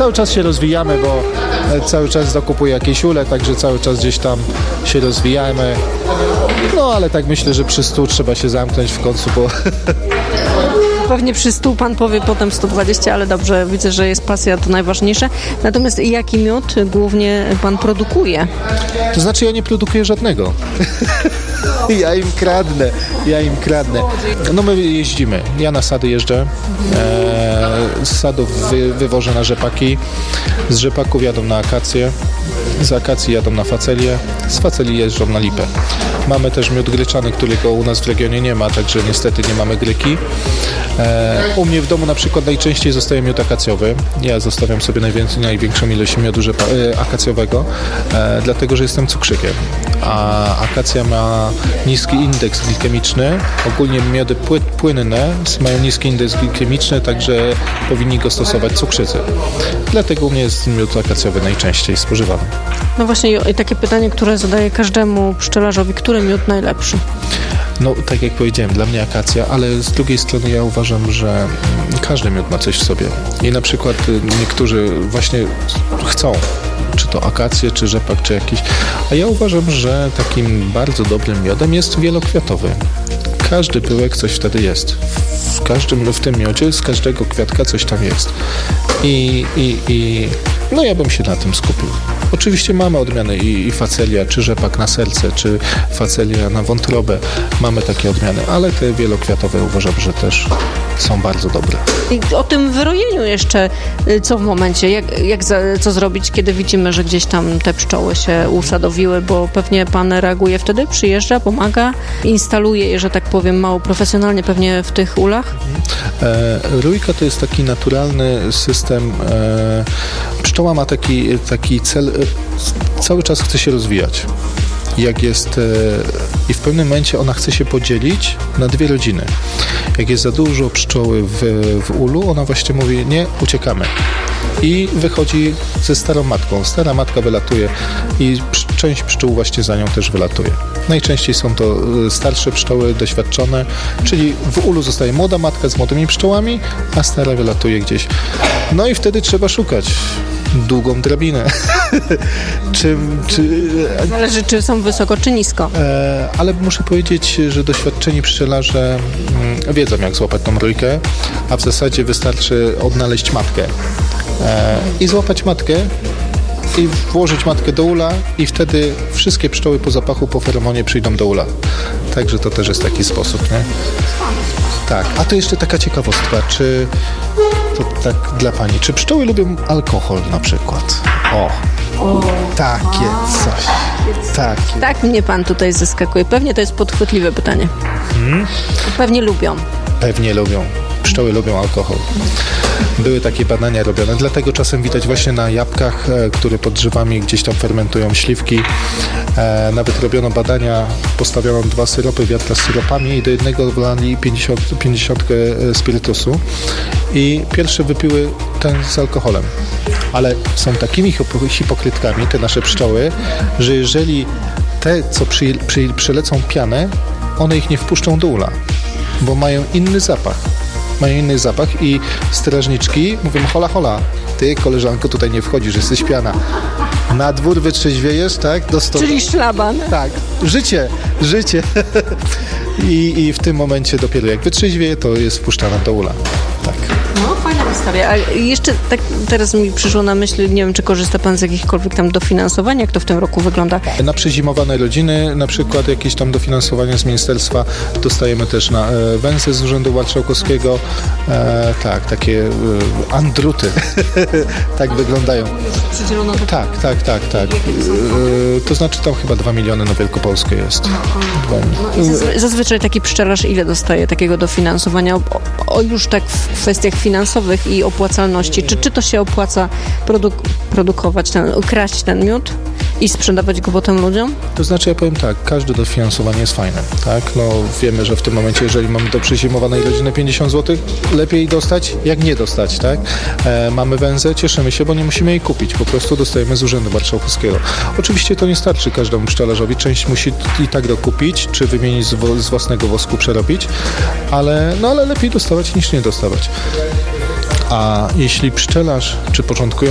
cały czas się rozwijamy, bo cały czas dokupuję jakieś ule, także cały czas gdzieś tam się rozwijamy. No ale tak myślę, że przy 100 trzeba się zamknąć w końcu, bo... Pewnie przy 100 pan powie potem 120, ale dobrze, widzę, że jest pasja, to najważniejsze. Natomiast jaki miód głównie pan produkuje? To znaczy ja nie produkuję żadnego. Ja im kradnę. No my jeździmy. Ja na sady jeżdżę. Z sadów wywożę na rzepaki. Z rzepaków jadą na akacje. Z akacji jadą na facelię. Z faceli jeżdżą na lipę. Mamy też miód gryczany, którego u nas w regionie nie ma, także niestety nie mamy gryki. U mnie w domu na przykład najczęściej zostaje miód akacjowy. Ja zostawiam sobie największą ilość miodu akacjowego, dlatego że jestem cukrzykiem. A akacja ma niski indeks glikemiczny. Ogólnie miody płynne mają niski indeks glikemiczny, także powinni go stosować cukrzycy. Dlatego u mnie jest miód akacjowy najczęściej spożywany. No właśnie takie pytanie, które zadaję każdemu pszczelarzowi. Który miód najlepszy? No, tak jak powiedziałem, dla mnie akacja, ale z drugiej strony ja uważam, że każdy miód ma coś w sobie. I na przykład niektórzy właśnie chcą, czy to akację, czy rzepak, czy jakiś. A ja uważam, że takim bardzo dobrym miodem jest wielokwiatowy. Każdy pyłek coś wtedy jest. W tym miodzie z każdego kwiatka coś tam jest. No ja bym się na tym skupił. Oczywiście mamy odmiany i facelia, czy rzepak na serce, czy facelia na wątrobę. Mamy takie odmiany, ale te wielokwiatowe uważam, że też są bardzo dobre. I o tym wyrojeniu jeszcze, co w momencie, co zrobić, kiedy widzimy, że gdzieś tam te pszczoły się usadowiły, bo pewnie pan reaguje wtedy, przyjeżdża, pomaga, instaluje je, że tak powiem, mało profesjonalnie pewnie w tych ulach? Rójka to jest taki naturalny system. Pszczoła ma taki cel, cały czas chce się rozwijać. I w pewnym momencie ona chce się podzielić na dwie rodziny. Jak jest za dużo pszczoły w ulu, ona właśnie mówi, nie, uciekamy. I wychodzi ze starą matką. Stara matka wylatuje i część pszczół właśnie za nią też wylatuje. Najczęściej są to starsze pszczoły, doświadczone, czyli w ulu zostaje młoda matka z młodymi pszczołami, a stara wylatuje gdzieś. No i wtedy trzeba szukać długą drabinę. Zależy, czy są wysoko, czy nisko. Ale muszę powiedzieć, że doświadczeni pszczelarze wiedzą, jak złapać tą rójkę, a w zasadzie wystarczy odnaleźć matkę i złapać matkę i włożyć matkę do ula i wtedy wszystkie pszczoły po zapachu, po feromonie przyjdą do ula. Także to też jest taki sposób, nie? Tak, a to jeszcze taka ciekawostka, to tak dla pani, czy pszczoły lubią alkohol na przykład? Takie coś. Takie. Tak mnie pan tutaj zaskakuje. Pewnie to jest podchwytliwe pytanie. Pewnie lubią. Pewnie lubią. Pszczoły lubią alkohol. Były takie badania robione, dlatego czasem widać właśnie na jabłkach, które pod drzewami gdzieś tam fermentują śliwki. Nawet robiono badania, postawiono 2 syropy, wiadra z syropami i do jednego wlali 50 spirytusu i pierwsze wypiły ten z alkoholem. Ale są takimi hipokrytkami, te nasze pszczoły, że jeżeli te, co przylecą pianę, one ich nie wpuszczą do ula, bo mają inny zapach. I strażniczki mówią, hola, ty, koleżanko, tutaj nie wchodzisz, jesteś piana. Na dwór wytrzeźwiejesz, tak? Czyli szlaban. Tak, życie. I w tym momencie dopiero jak wytrzeźwieje, to jest wpuszczana do ula. Tak. No, fajna historia. A jeszcze tak teraz mi przyszło na myśl, nie wiem, czy korzysta pan z jakichkolwiek tam dofinansowań, jak to w tym roku wygląda? Na przezimowane rodziny, na przykład jakieś tam dofinansowania z ministerstwa, dostajemy też na węzy z Urzędu Marszałkowskiego. Tak, takie andruty. Tak wyglądają. Przydzielono to? Tak. To znaczy tam chyba 2 miliony na Wielkopolskę jest. Zazwyczaj taki pszczelarz ile dostaje takiego dofinansowania? Już tak w kwestiach finansowych i opłacalności. Czy to się opłaca produkować, kraść ten miód i sprzedawać go potem ludziom? To znaczy, ja powiem tak, każde dofinansowanie jest fajne, tak? No wiemy, że w tym momencie, jeżeli mamy do przezimowanej rodziny 50 zł, lepiej dostać, jak nie dostać, tak? Mamy węzę, cieszymy się, bo nie musimy jej kupić, po prostu dostajemy z Urzędu Marszałkowskiego. Oczywiście to nie starczy każdemu pszczelarzowi, część musi i tak dokupić, czy wymienić z własnego wosku, przerobić, ale lepiej dostawać niż nie dostawać. A jeśli pszczelarz, czy początkujący